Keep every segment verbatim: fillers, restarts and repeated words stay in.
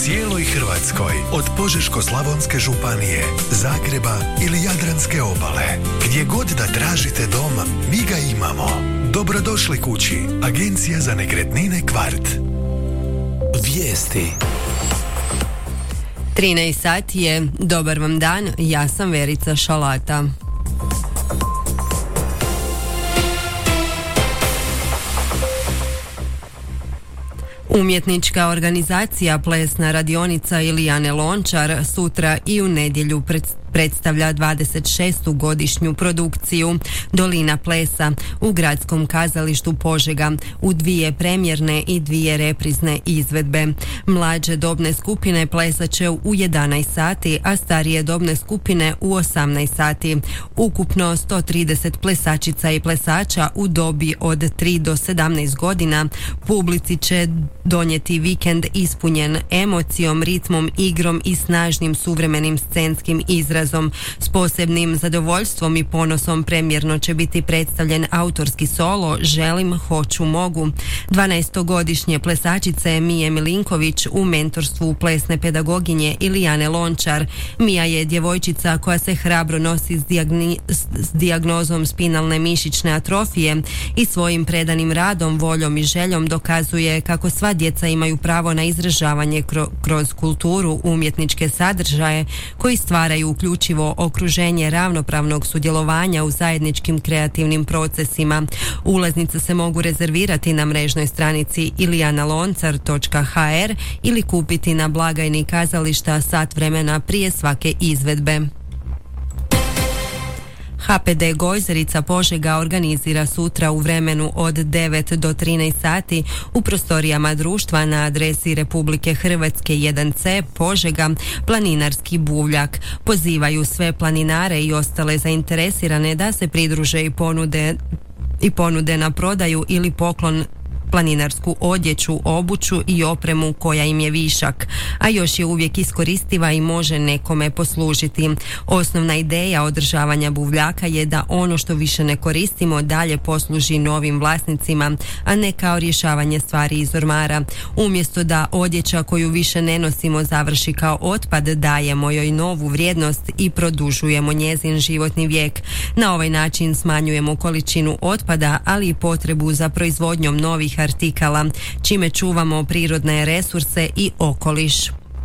cijeloj Hrvatskoj, od Požeško-slavonske županije, Zagreba ili Jadranske obale. Gdje god da tražite dom, mi ga imamo. Dobrodošli kući, Agencija za nekretnine Kvart. Vijesti. trinaest sati je, dobar vam dan, ja sam Verica Šalata. Umjetnička organizacija Plesna radionica Ilijane Lončar sutra i u nedjelju pred predstavlja dvadeset šestu godišnju produkciju Dolina plesa u Gradskom kazalištu Požega u dvije premjerne i dvije reprizne izvedbe. Mlađe dobne skupine plesat će u jedanaest sati, a starije dobne skupine u osamnaest sati. Ukupno sto trideset plesačica i plesača u dobi od tri do sedamnaest godina publici će donijeti vikend ispunjen emocijom, ritmom, igrom i snažnim suvremenim scenskim izrazom. S posebnim zadovoljstvom i ponosom premjerno će biti predstavljen autorski solo Želim, hoću, mogu dvanaestogodišnje plesačice Mije Milinković u mentorstvu plesne pedagoginje Ilijane Lončar. Mija je djevojčica koja se hrabro nosi s, dijagni, s dijagnozom spinalne mišićne atrofije i svojim predanim radom, voljom i željom dokazuje kako sva djeca imaju pravo na izražavanje kro, kroz kulturu, umjetničke sadržaje koji stvaraju uključivo okruženje ravnopravnog sudjelovanja u zajedničkim kreativnim procesima. Ulaznice se mogu rezervirati na mrežnoj stranici ilijana loncar točka ha er ili kupiti na blagajni kazališta sat vremena prije svake izvedbe. ha pe de Gojzerica Požega organizira sutra u vremenu od devet do trinaest sati u prostorijama društva na adresi Republike Hrvatske jedan ce Požega planinarski buvljak. Pozivaju sve planinare i ostale zainteresirane da se pridruže i ponude i ponude na prodaju ili poklon planinarsku odjeću, obuću i opremu koja im je višak, a još je uvijek iskoristiva i može nekome poslužiti. Osnovna ideja održavanja buvljaka je da ono što više ne koristimo dalje posluži novim vlasnicima, a ne kao rješavanje stvari iz ormara. Umjesto da odjeća koju više ne nosimo završi kao otpad, dajemo joj novu vrijednost i produžujemo njezin životni vijek. Na ovaj način smanjujemo količinu otpada, ali i potrebu za proizvodnjom novih artikala, čime čuvamo prirodne resurse i okoliš.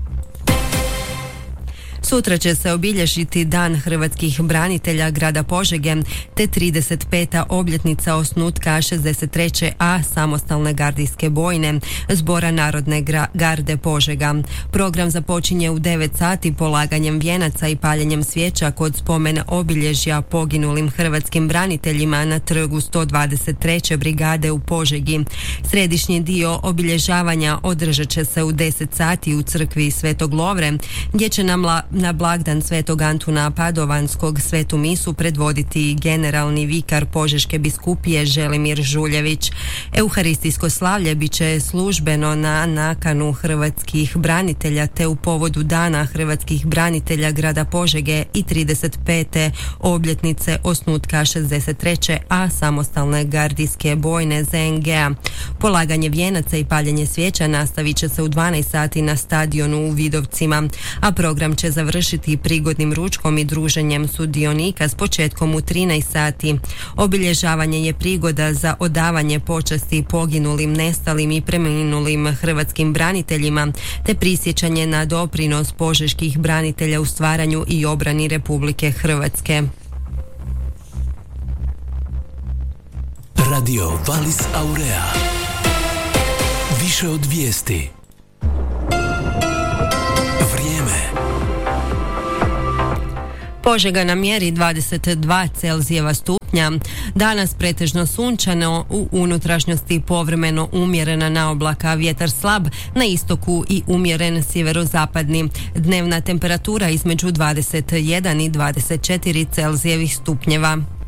Sutra će se obilježiti Dan hrvatskih branitelja grada Požege te trideset peta obljetnica osnutka šezdeset treće A samostalne gardijske bojne Zbora Narodne garde Požega. Program započinje u devet sati polaganjem vijenaca i paljenjem svijeća kod spomen obilježja poginulim hrvatskim braniteljima na trgu sto dvadeset treće brigade u Požegi. Središnji dio obilježavanja održat će se u deset sati u crkvi Svetog Lovre, gdje će nam la na blagdan Svetog Antuna Padovanskog svetu misu predvoditi generalni vikar Požeške biskupije Želimir Žuljević. Euharistijsko slavlje bit će službeno na nakanu hrvatskih branitelja te u povodu Dana hrvatskih branitelja grada Požege i trideset pete obljetnice osnutka šezdeset treće A samostalne gardijske bojne ze en ge a. Polaganje vijenaca i paljenje svijeća nastavit će se u dvanaest sati na stadionu u Vidovcima, a program će završiti prigodnim ručkom i druženjem sudionika s početkom u trinaest sati. Obilježavanje je prigoda za odavanje počasti poginulim, nestalim i preminulim hrvatskim braniteljima te prisjećanje na doprinos požeških branitelja u stvaranju i obrani Republike Hrvatske. Radio Valis Aurea. Više od vijesti. Požega na mjeri dvadeset dva Celzijeva stupnja. Danas pretežno sunčano, u unutrašnjosti povremeno umjerena naoblaka, vjetar slab, na istoku i umjeren sjeverozapadni. Dnevna temperatura između dvadeset jedan i dvadeset četiri Celzijevih stupnjeva.